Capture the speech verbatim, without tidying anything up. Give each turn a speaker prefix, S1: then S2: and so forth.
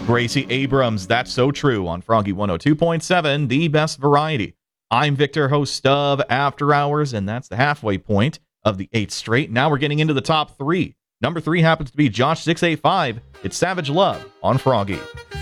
S1: Gracie Abrams, That's So True on Froggy one oh two point seven, the best variety. I'm Victor, host of After Hours, and that's the halfway point of the eighth straight. Now we're getting into the top three. Number three happens to be Josh six eight five. It's Savage Love on Froggy.